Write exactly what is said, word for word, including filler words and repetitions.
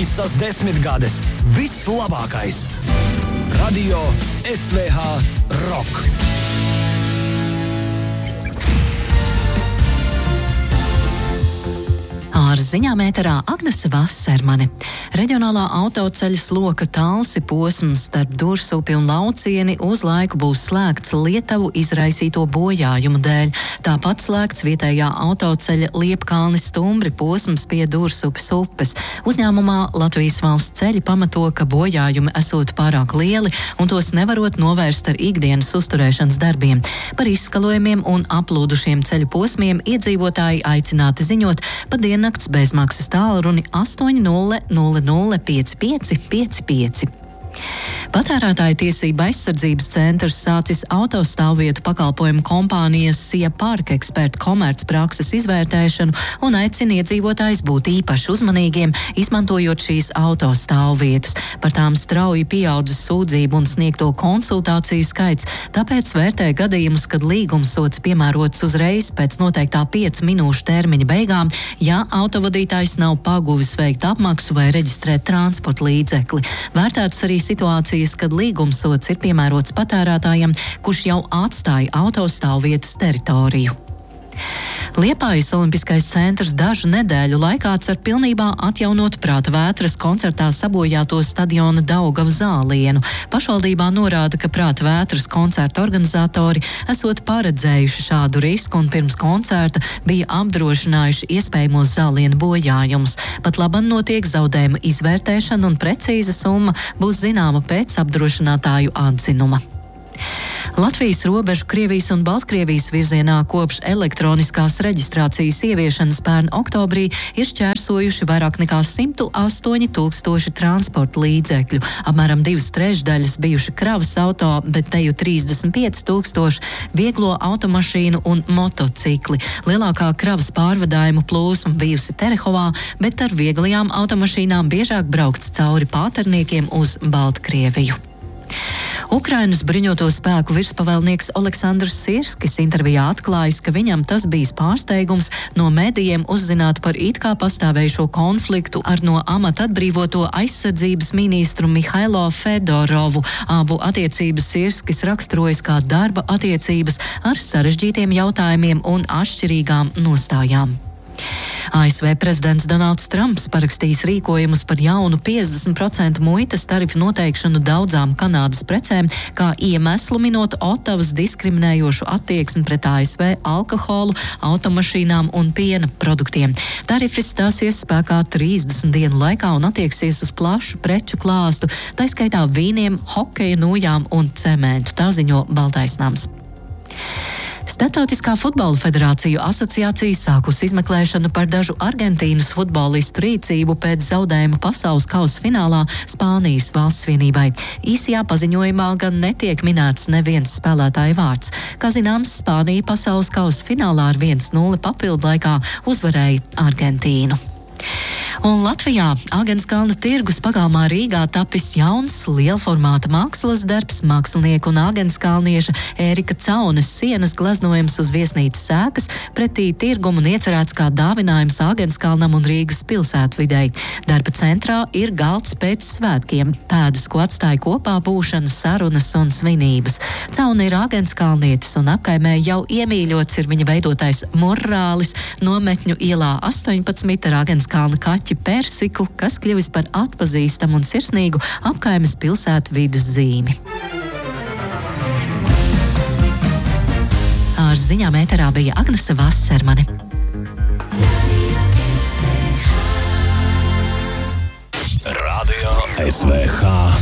Visas desmitgades, viss labākais. Radio S V H Rock. Ar ziņām ēterā Agnese Vasermane. Reģionālā autoceļa Sloka Talsi posms starp Dursupi un Laucieni uz laiku būs slēgts Lietuvu izraisīto bojājumu dēļ. Tāpat slēgts vietējā autoceļa Liepkalnis Stumbri posms pie Dursupes upes. Uzņēmumā Latvijas valsts ceļi pamato, ka bojājumi esot pārāk lieli un tos nevarot novērst ar ikdienas uzturēšanas darbiem. Par izskalojumiem un aplūdušiem ceļu posmiem iedzīvotāji aicināti ziņot pa diennakts bezmaksas tālruni astoņi nulle nulle nulle pieci pieci pieci pieci. Patērētāju tiesība aizsardzības centrs sācis autostāvvietu pakalpojumu kompānijas Sia Park ekspertu komercprakses izvērtēšanu un aicina iedzīvotājus būt īpaši uzmanīgiem, izmantojot šīs autostāvvietas. Par tām strauji pieaudzis sūdzību un sniegto konsultāciju skaits, tāpēc vērtē gadījumus, kad līgumsots piemērots uzreiz pēc noteiktā piecu minūšu termiņa beigām, ja autovadītājs nav paguvis veikt apmaksu vai reģistrēt transporta līdzekli. Vērtētas arī situācijas, kad līgumsots ir piemērots patērētājam, kurš jau atstāja autostāvvietas teritoriju. Liepājas Olimpiskais centrs dažu nedēļu laikā cer pilnībā atjaunot Prāta vētras koncertā sabojāto stadiona Daugava zālienu. Pašvaldībā norāda, ka Prāta vētras koncerta organizatori esot paredzējuši šādu risku un pirms koncerta bija apdrošinājuši iespējamos zālienu bojājumus. Pat labam notiek zaudējuma izvērtēšana un precīza summa būs zināma pēc apdrošinātāju atzinuma. Latvijas robežu Krievijas un Baltkrievijas virzienā kopš elektroniskās reģistrācijas ieviešanas pērn oktobrī ir šķērsojuši vairāk nekā simt astoņi tūkstoši transporta līdzekļu. Apmēram divas trešdaļas bijuši kravas auto, bet teju trīsdesmit pieci tūkstoši vieglo automašīnu un motocikli. Lielākā kravas pārvadājumu plūsma bijusi Terehovā, bet ar vieglajām automašīnām biežāk braukts cauri Pāterniekiem uz Baltkrieviju. Ukrainas bruņoto spēku virspavēlnieks Oleksandrs Sirskis intervijā atklājis, ka viņam tas bijis pārsteigums no medijiem uzzināt par it kā pastāvējušo konfliktu ar no amata atbrīvoto aizsardzības ministru Mihailo Fedorovu. Abu attiecības Sirskis raksturojas kā darba attiecības ar sarežģītiem jautājumiem un atšķirīgām nostājām. A S V prezidents Donalds Trumps parakstījis rīkojumus par jaunu piecdesmit procentu muitas tarifu noteikšanu daudzām Kanādas precēm, kā iemeslu minot Otavas diskriminējošu attieksmi pret A S V alkoholu, automašīnām un piena produktiem. Tarifi stāsies spēkā trīsdesmit dienu laikā un attieksies uz plašu preču klāstu, tā skaitā vīniem, hokeja nūjām un cementu, tā ziņo Baltais nams. Startautiskā futbola federāciju asociācija sākusi izmeklēšanu par dažu Argentīnas futbolistu rīcību pēc zaudējuma pasaules kausa finālā Spānijas valsts vienībai. Īsajā paziņojumā gan netiek minēts neviens spēlētāja vārds. Kā zināms, Spānija pasaules kausa finālā ar viens nulle papildu laikā uzvarēja Argentīnu. Un Latvijā Āgenskalna tirgus pagalmā Rīgā tapis jauns lielformāta mākslas darbs mākslinieku un āgenskalnieša Ērika Caunes sienas glaznojums uz viesnīcas sēkas pretī tirgumu un iecerēts kā dāvinājums Āgenskalnam un Rīgas pilsētvidei. Darba centrā ir galds pēc svētkiem, pēdas, ko atstāja kopā būšanas, sarunas un svinības. Cauna ir āgenskalnietis un apkaimē jau iemīļots ir viņa veidotais murrālis Nometņu ielā astoņpadsmit ar Āgenskalna kaķi Persiku, kas kļuvis par atpazīstamu un sirsnīgu apkaimes pilsētvides zīmi. Ar ziņām ēterā bija Agnese Vasermane. Radio S V H.